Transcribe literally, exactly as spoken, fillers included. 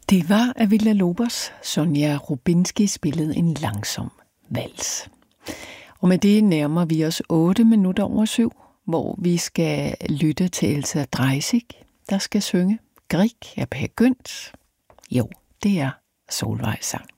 Det var af Villa Lobos. Sonja Rubinski spillede en langsom vals. Og med det nærmer vi os otte minutter over syv, hvor vi skal lytte til Elsa Dreisig, der skal synge Grieg er begyndt. Jo, det er Solvejgs sang.